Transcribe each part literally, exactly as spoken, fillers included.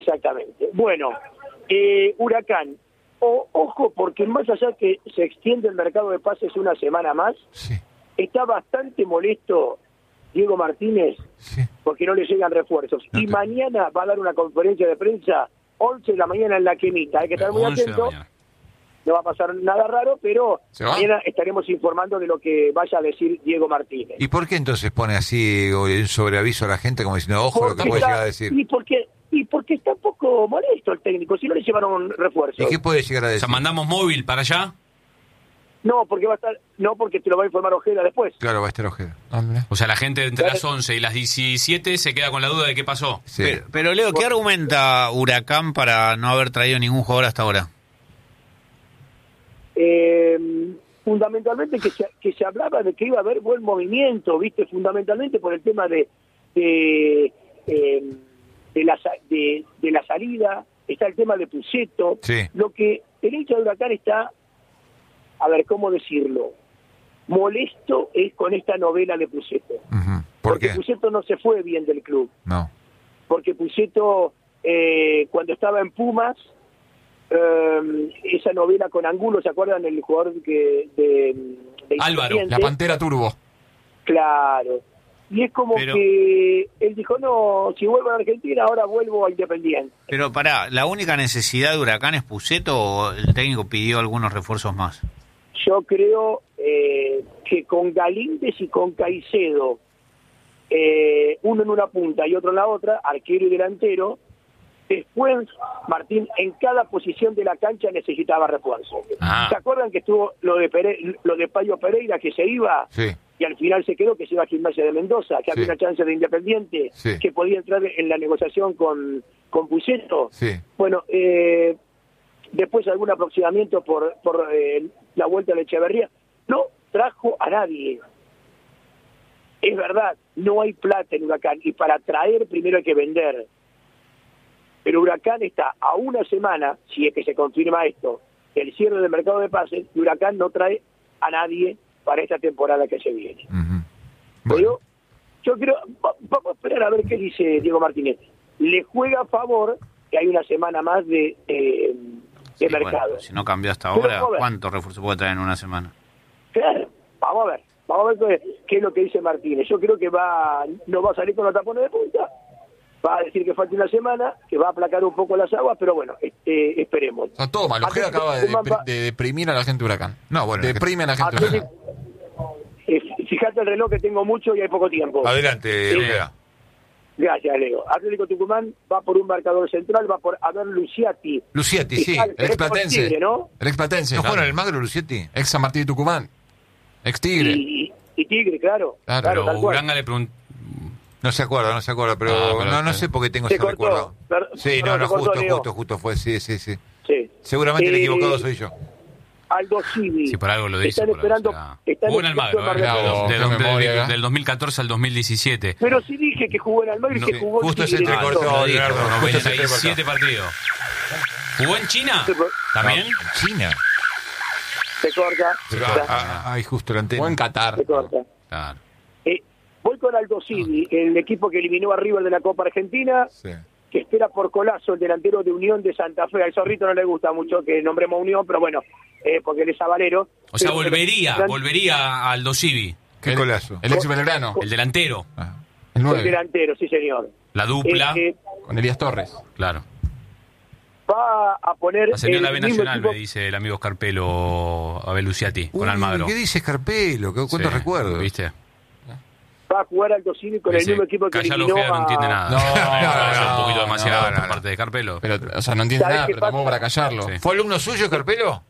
Exactamente. Bueno, eh, Huracán, o, ojo, porque más allá que se extiende el mercado de pases una semana más, Sí. está bastante molesto Diego Martínez Sí. porque no le llegan refuerzos. No y te- mañana va a dar una conferencia de prensa, once de la mañana en La Quemita. Hay que estar muy once de la atento. mañana. No va a pasar nada raro, pero ¿Se va? mañana estaremos informando de lo que vaya a decir Diego Martínez. ¿Y por qué entonces pone así o en sobreaviso a la gente como diciendo, ojo lo que Porque puede está- llegar a decir? Y porque, y porque está un poco molesto el técnico, si no le llevaron refuerzos. ¿Y qué puede llegar a O decir? sea, mandamos móvil para allá. No, porque va a estar, no porque te lo va a informar Ojeda después. Claro, va a estar Ojeda. Ah, mirá. O sea, la gente entre las once y las diecisiete se queda con la duda de qué pasó. Sí. Pero, pero, Leo, ¿qué argumenta Huracán para no haber traído ningún jugador hasta ahora? Eh, fundamentalmente que se, que se hablaba de que iba a haber buen movimiento, viste, fundamentalmente por el tema de de, eh, de, la, sa- de, de la salida, está el tema de Puceto, Sí. lo que el hincha de Huracán está, a ver, ¿cómo decirlo? Molesto es con esta novela de Puceto. Ujú. ¿Por Porque qué? Puceto no se fue bien del club. No. Porque Puceto, eh, cuando estaba en Pumas, eh, esa novela con Angulo, ¿se acuerdan? El jugador que de, de Álvaro, Independiente? La Pantera Turbo. Claro. Y es como Pero- que él dijo, no, si vuelvo a Argentina, ahora vuelvo a Independiente. Pero pará, ¿la única necesidad de Huracán es Puceto o el técnico pidió algunos refuerzos más? Yo creo eh, que con Galíndez y con Caicedo, eh, uno en una punta y otro en la otra, arquero y delantero, después Martín en cada posición de la cancha necesitaba refuerzo. Ah. ¿Se acuerdan que estuvo lo de Pere- lo de Payo Pereira que se iba Sí. y al final se quedó, que se iba a Gimnasia de Mendoza, que había Sí. una chance de Independiente, Sí. que podía entrar en la negociación con, con Puceto? Sí. Bueno, eh, después algún aproximamiento por, por eh, la vuelta de Echeverría. No trajo a nadie. Es verdad, no hay plata en Huracán y para traer primero hay que vender. Pero Huracán está a una semana, si es que se confirma esto, el cierre del mercado de pases, y Huracán no trae a nadie para esta temporada que se viene. Ujú. Pero Bueno. yo creo, va- vamos a esperar a ver qué dice Diego Martínez. Le juega a favor que hay una semana más de, eh, de Sí, bueno, mercado. si no cambió hasta Pero ahora, vamos a ver. ¿cuántos refuerzos puede traer en una semana? Claro, vamos a ver, vamos a ver qué, qué es lo que dice Martínez. Yo creo que va, no va a salir con los tapones de punta, va a decir que falta una semana, que va a aplacar un poco las aguas, pero bueno, este, esperemos. O sea, todo mal. Ojeda Atlético acaba de, Tucumán va- depri- de deprimir a la gente de Huracán. No, bueno, Deprime a la gente de Huracán. Atlético- eh, fíjate el reloj que tengo mucho y hay poco tiempo. Adelante, Sí. Ojeda. Gracias, Leo. Atlético Tucumán va por un marcador central, va por Abel Luciati. Lucietti, sí. Está- El es explatense. Tigre, ¿no? El explatense. ¿No claro. juega en el Magro, Lucietti? Ex San Martín de Tucumán. Ex Tigre. Y, y Tigre, claro. Claro, claro, Pero tal cual. Uranga le preguntó. No se acuerda, no se acuerda, pero, Ah, pero- no, no sé por qué tengo Se ese cortó. recuerdo. Per- Sí, no, perdón, no, se cortó, justo, Leo. justo, justo fue, sí, sí, sí. Sí. Seguramente el Eh, equivocado soy yo. Aldo Civi. Si por algo lo dice. Están por algo esperando. será. Están Jugó en esperando Almagro, Mar ¿eh? del Bravo. Plata. De- qué de- memoria, de- acá. del dos mil catorce al dos mil diecisiete. Pero sí dije que jugó en Almagro y No, que jugó en justo se Tigre. entrecortó. Ah, lo dijo, Leonardo, justo se noventa y siete partidos. ¿Jugó en China? Se, ¿También? China. se corta. Se Se va. corta. Ah, ay, justo la antena. O en Qatar. Se corta. Claro. Eh, voy con Aldo Civi, el equipo que eliminó a River de la Copa Argentina, Sí. que espera por Colazo, el delantero de Unión de Santa Fe. Al Zorrito no le gusta mucho que nombremos Unión, pero bueno, eh, porque él es sabalero. O sea, Pero- volvería, pero- volvería al Dosivi, Qué El- golazo. El ex Belgrano. el delantero, Ah. El El nueve. delantero, sí señor. la dupla. Eh, eh, Con Elías Torres. Claro. va a poner Ascendió el a la B mismo Nacional, equipo- me dice el amigo Scarpelo Abel Luciati, con Uy, Almagro. ¿Qué dice Scarpelo? ¿Qué, ¿Cuántos Sí, recuerdos? ¿Viste? va a jugar Aldo Civi con el Dice, mismo equipo que Calla eliminó Ojeda, no a... entiende nada. No, no, Es un no, poquito no, demasiado no, por no. parte de Scarpelo. Pero, o sea, no entiende ¿Sabes nada, qué pero tampoco pasa? para callarlo. Sí. ¿Fue alumno suyo, Scarpelo?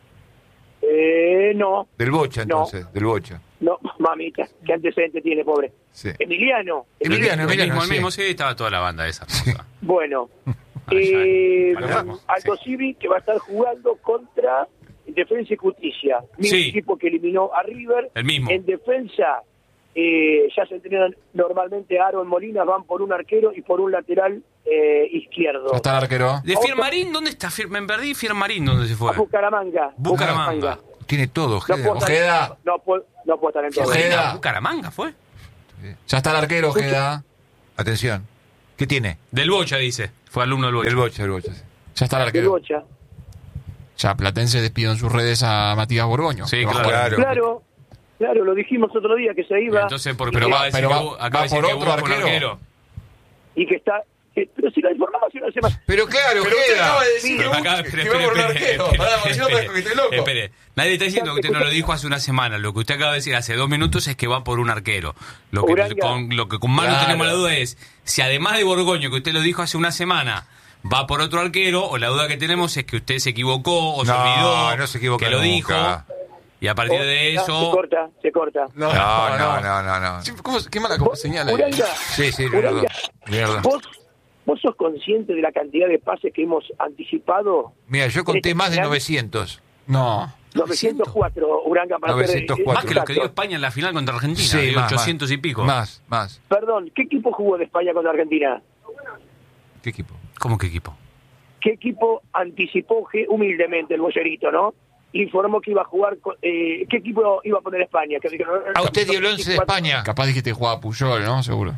Eh, no, Del Bocha, No. entonces, del Bocha. no, mamita, qué antecedente tiene, pobre. Sí. Emiliano. Emiliano, el Emiliano, mismo, el sí. mismo, sí, estaba toda la banda esa. hermosa. Bueno, Para allá, eh, para abajo. Aldo Civi que va a estar jugando contra Defensa y Justicia, mismo Sí. equipo que eliminó a River. El mismo. En defensa eh, ya se entrenan normalmente Aaron Molina, van por un arquero y por un lateral eh, izquierdo. Ya está el arquero. ¿De Fiermarín dónde está? Fier- Me perdí Fiermarín, ¿dónde se fue? A Bucaramanga. Bucaramanga. Tiene todo, No Ojeda. puedo, estar, Ojeda. no, puedo, no puedo estar en todo. Ojeda. Bucaramanga fue. Ya está el arquero, Ojeda. Atención. ¿Qué tiene? Del Bocha, dice. Fue alumno del Bocha. El Bocha, el Bocha. Sí. Ya está el El arquero. Bocha. Ya Platense despidió en sus redes a Matías Borgoño. Sí, Que va a claro. jugar en- Claro, claro, lo dijimos otro día que se iba. Entonces, por, y pero que- va a decir pero que va- vos- acaba va de decir por que otro vos con arquero. y que está. eh, pero si lo informamos hace una semana. Pero claro, Pero usted queda. acaba de decir Pero que, acá- que espere, va por un espere, arquero. espere, Pará, porque si no espere, parezco que estoy loco. espere. Nadie está diciendo que usted no lo dijo hace una semana. Lo que usted acaba de decir hace dos minutos es que va por un arquero. Lo que Uranga. con, lo que con Manu Claro. tenemos la duda es si además de Borgoño, que usted lo dijo hace una semana, va por otro arquero, o la duda que tenemos es que usted se equivocó o se No, olvidó no se equivoca que lo nunca. dijo. Y a partir de Oh, Se eso... corta, se corta. No, no, no, no, no. Sí, ¿cómo- ¿Qué mala Vos, señal ahí? Uranga, Sí, sí, Leonardo. Uranga, Leonardo. ¿Vos, ¿Vos sos consciente de la cantidad de pases que hemos anticipado? Mira, yo conté más de ¿Final? novecientos. No. novecientos cuatro, Uranga, para novecientos ser, eh, cuatro. Más que lo que dio exacto. España en la final contra Argentina, Sí, dio más, ochocientos más. y pico. Más, más. Perdón, ¿qué equipo jugó de España contra Argentina? ¿Qué equipo? ¿Cómo que equipo? ¿Qué equipo anticipó ge- humildemente el bollerito, no? Informó que iba a jugar, con- eh, ¿qué equipo iba a poner España? Que dijeron, A usted dio el once de España. Capaz dijiste que jugaba Puyol, ¿no? Seguro.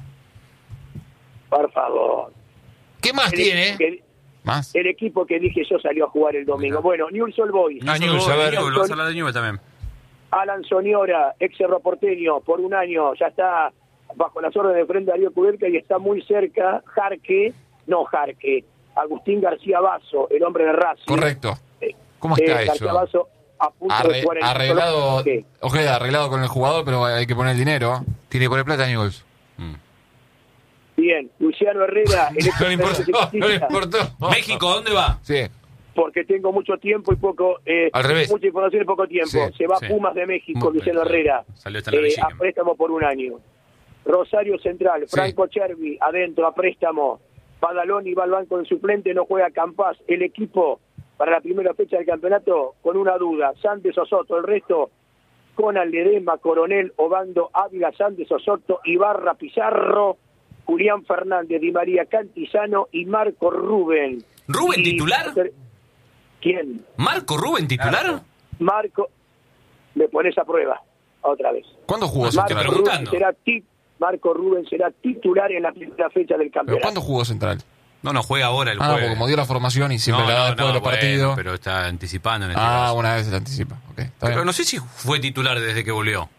Por favor. ¿Qué más El tiene? equipo que- ¿Más? El equipo que dije yo salió a jugar el domingo. Bueno, Newell's Old Boys. Ah, Newell's, a ver. Newell's, vas a hablar de Newell's también. Alan Soniora, ex Cerro Porteño, por un año, ya está bajo las órdenes de frente a Darío Kudelka y está muy cerca Jarque, no Jarque, Agustín García Basso, el hombre de Racing. Correcto. Eh, ¿Cómo está eh, García eso? Basso a punto de Arre- jugar en arreglado, ¿Qué? Ojeda, arreglado con el jugador, pero hay que poner el dinero. Tiene que poner plata Newell's. Mm. Bien, Luciano Herrera, el ex No le importó, no le deportista, importó. México, ¿dónde va? Sí. porque tengo mucho tiempo y poco, eh, Al revés. mucha información y poco tiempo. Sí, Se va sí. a Pumas de México, Muy Luciano bien, Herrera, salió hasta la eh, Belgique. a préstamo por un año. Rosario Central, Franco Chervi, adentro a préstamo. Padaloni va al banco del suplente, no juega Campas. El equipo para la primera fecha del campeonato con una duda, Santos Osoto, el resto Conan Ledesma, Coronel, Obando, Ávila, Santos Osoto, Ibarra, Pizarro, Julián Fernández, Di María Cantizano y Marco Rubén. ¿Rubén Y- titular? ¿Quién? ¿Marco Rubén titular? Marco, me pones a prueba otra vez. ¿Cuándo jugó Marco Central? Rubén, preguntando. será ti- Marco Rubén será titular en la primera fecha del ¿Pero campeonato. cuándo jugó Central? No, no, juega ahora el Ah, jueves. porque como dio la formación y siempre No, la da no, después no, de los bueno, partidos. pero está anticipando en este Ah, caso. una vez se la anticipa. Ok, está Pero bien. no sé si fue titular desde que volvió.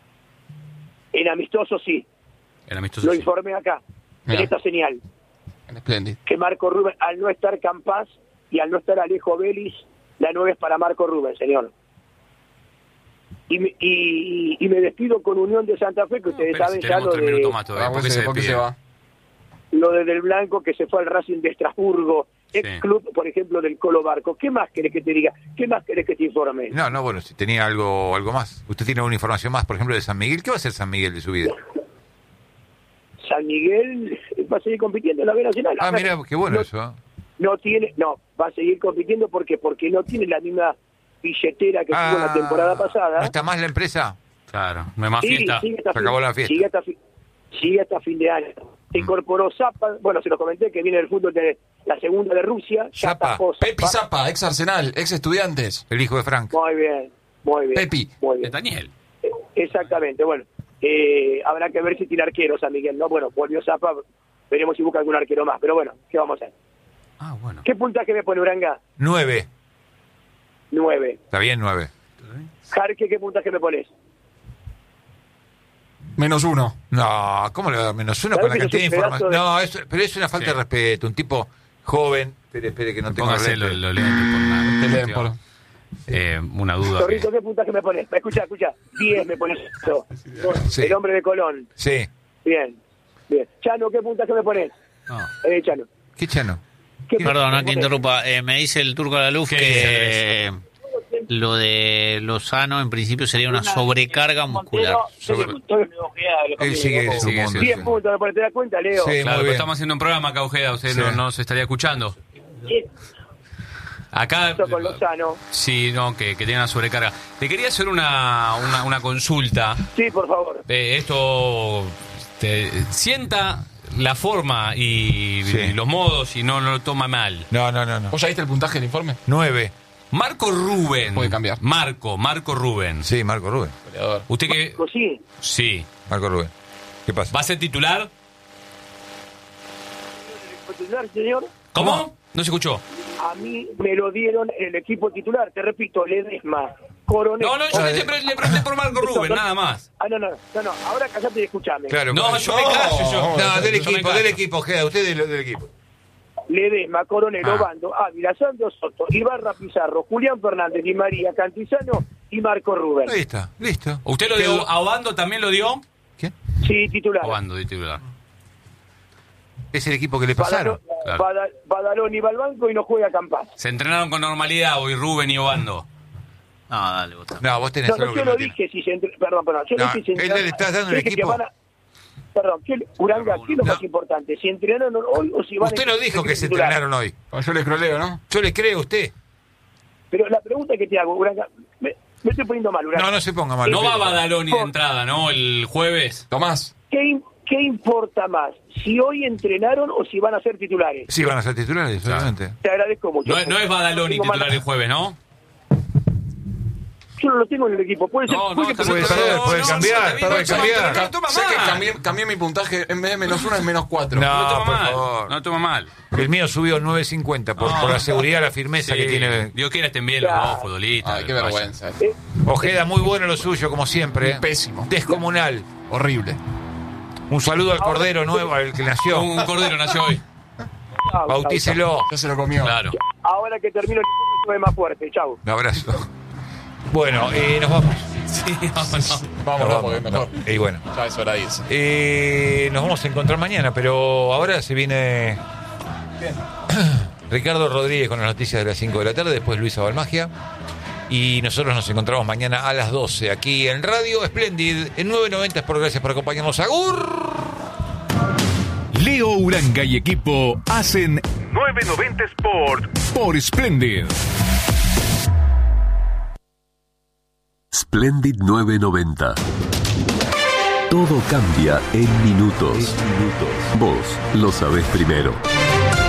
En amistoso sí, El amistoso lo sí. informé acá, Mirá. en esta señal, En Splendid. que Marco Rubén, al no estar Campas y al no estar Alejo Vélez, la nueve es para Marco Rubén, señor. Y, me- y, y me despido con Unión de Santa Fe, que ustedes Pero saben si ya tenemos lo tres de, minutos más todavía. Ah, ¿Por qué ¿por se qué- por qué se despide? va? lo de Del Blanco, que se fue al Racing de Estrasburgo, ex Sí. club, por ejemplo, del Colo Barco. ¿Qué más querés que te diga? ¿Qué más querés que te informe? No, no, bueno, si tenía algo algo más. ¿Usted tiene alguna información más, por ejemplo, de San Miguel? ¿Qué va a hacer San Miguel de su vida? San Miguel va a seguir compitiendo en la B Nacional. Ah, mira, qué bueno no, eso. ¿eh? No tiene, no, va a seguir compitiendo porque porque no tiene la misma billetera que tuvo la temporada pasada. ¿No está más la empresa? Claro, no hay más Sí, fiesta. sigue hasta Se fin- acabó la fiesta. Sigue hasta, fi- sigue hasta fin de año. Se incorporó Zapa, bueno, se lo comenté, que viene del fútbol de la segunda de Rusia. Ya Zapa. tapó Pepi Zapa. Zapa, ex Arsenal, ex Estudiantes. El hijo de Frank. Muy bien, muy bien. Pepi. Muy De bien. Daniel. Eh, Exactamente, bueno. Eh, habrá que ver si tiene arquero San Miguel, ¿no? Bueno, volvió Zapa, veremos si busca algún arquero más. Pero bueno, ¿qué vamos a hacer? Ah, bueno. ¿Qué puntaje me pone Uranga? Nueve. Nueve. Está bien, nueve. Jarque, ¿qué puntaje me pones? Menos uno. No, ¿cómo le va a dar menos uno ¿Sabes con la que cantidad de sos un pedazo información? de- No, eso, pero es una falta Sí. de respeto. Un tipo joven. Espere, espere, que no tengo Póngase lo, lentes. lo lentes por nada. Te leen por- Eh, una duda. Zorrito, Que... ¿qué puntaje me pones? Escucha, escucha. diez me pones esto. Sí. El hombre de Colón. Sí. Bien, bien. Chano, ¿qué puntaje me pones? No. Eh, Chano. ¿Qué chano? ¿Qué Perdón, no puntaje que me pones? interrumpa. Eh, me dice el Turco a la Luz ¿Qué que lo de Lozano en principio sería una sobrecarga muscular. Sobre- Él sigue en su sigue, mundo. sí. diez puntos, ¿me pones? ¿Te das cuenta, Leo? Sí. Claro, muy pero bien. estamos haciendo un programa acá, Ojeda. Usted Sí. no, no se estaría escuchando. Acá. Esto con Lozano. Sí, no, que, que tiene una sobrecarga. Te quería hacer una, una, una consulta. Sí, por favor. Eh, esto te sienta la forma y, Sí. y los modos y no, no lo toma mal. No, no, no, no. ¿Vos ya viste el puntaje del informe? Nueve. Marco Rubén. Puede cambiar. Marco, Marco Rubén. Sí, Marco Rubén. Goleador. ¿Usted qué? Pues sí. Sí. Marco Rubén. ¿Qué pasa? ¿Va a ser titular? titular, señor. ¿Cómo? No se escuchó. A mí me lo dieron en el equipo titular. Te repito, Ledesma, Coronel. No, no, yo le, le, le pregunté por Marco Rubén, nada más. Ah, no, no, no, no. Ahora callate y escuchame. Claro, No, claro. yo me callo. Yo. No, del Yo me equipo, callo. del equipo, Geda, usted del, del equipo. Ledesma, Coronel, Ah. Obando, Ávila, Sandro Soto, Ibarra Pizarro, Julián Fernández, Di María, Cantizano y Marco Rubén. Ahí está, listo. ¿Usted lo ¿Qué dio du- a Obando? ¿También lo dio? ¿Qué? Sí, titular. Obando, de titular. Es el equipo que le pasaron. Badalo- Claro. Bada- Badaloni va al banco y no juega Campaz. Se entrenaron con normalidad hoy Rubén y Obando. No, dale, vos también. No, vos tenés No, algo no, que yo no no tiene. dije si se entre... Perdón, perdón. Yo No, no dije si él entrenaron- le está dando el Dije que equipo. van a- Perdón, ¿qué... Uranga, ¿qué es lo No. más importante? ¿Si entrenaron hoy o si van Usted a... no dijo que se titular? entrenaron hoy. Yo le croleo, ¿no? Yo le creo a usted. Pero la pregunta que te hago, Uranga... Me, me estoy poniendo mal, Uranga. No, no se ponga mal. No Usted- va Badaloni de entrada, ¿no? El jueves. Tomás. ¿Qué, im- ¿Qué importa más? ¿Si hoy entrenaron o si van a ser titulares? Sí, van a ser titulares, obviamente. Te agradezco mucho. No, es- no es Badaloni Tengo mal- titular el jueves, ¿no? Yo no lo tengo en el equipo. Puede ser... No, no, puede está ser- Puede bien, ser, no, puede no, cambiar, no, está bien, puede no, cambiar. no, no toma Sé que mal. cambié, cambié mi puntaje, en vez de menos uno es menos cuatro. No. No toma por mal. favor. No toma mal. El mío subió nueve cincuenta por, No. por la seguridad, la firmeza Sí, que tiene. Dios quiera estén bien los Claro. dos futbolistas. Ay, qué vaya. vergüenza. Eh, Ojeda, muy bueno lo suyo, como siempre. Pésimo. Descomunal. Horrible. Un saludo al Cordero nuevo, al que nació. Un cordero nació hoy. chau, chau, Bautícelo. Ya se lo comió. Claro. chau. Ahora que termino el informe, soy más fuerte. Chau. Un abrazo. Bueno, eh, nos vamos. Sí, vámonos. Vámonos, Nos porque vamos. mejor. No, y bueno, Ya es hora de irse. eh, nos vamos a encontrar mañana, pero ahora se viene Ricardo Rodríguez con las noticias de las cinco de la tarde, después Luisa Balmagia. Y nosotros nos encontramos mañana a las doce aquí en Radio Splendid en nueve noventa. Por gracias por acompañarnos. ¡Agur! Leo Uranga y equipo hacen nueve noventa Sport por Splendid. Splendid nueve noventa. Todo cambia en minutos. Vos lo sabés primero.